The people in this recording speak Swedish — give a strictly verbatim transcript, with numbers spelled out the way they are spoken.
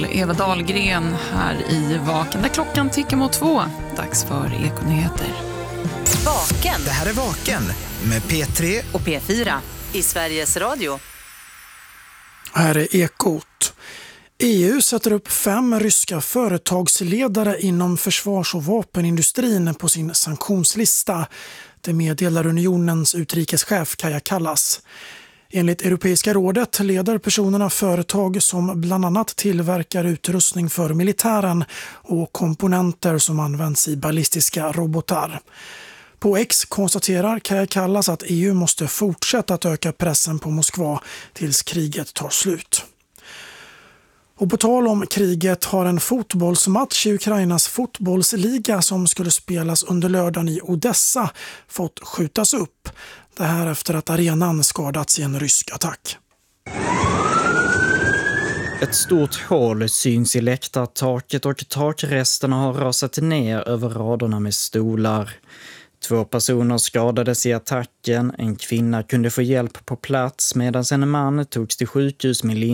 Eva Dahlgren här i Vaken där klockan tickar mot två. Dags för Ekonyheter. Vaken. Det här är Vaken med P tre och P fyra i Sveriges Radio. Här är Ekot. E U sätter upp fem ryska företagsledare inom försvars- och vapenindustrin på sin sanktionslista. Det meddelar unionens utrikeschef Kaja Kallas. Enligt Europeiska rådet leder personerna företag som bland annat tillverkar utrustning för militären och komponenter som används i ballistiska robotar. På X konstaterar Kaja Kallas att E U måste fortsätta att öka pressen på Moskva tills kriget tar slut. Och på tal om kriget har en fotbollsmatch i Ukrainas fotbollsliga som skulle spelas under lördagen i Odessa fått skjutas upp. Det här efter att arenan skadats i en rysk attack. Ett stort hål syns i läktartaket och takresterna har rasat ner över raderna med stolar. Två personer skadades i attacken. En kvinna kunde få hjälp på plats medan en man togs till sjukhus med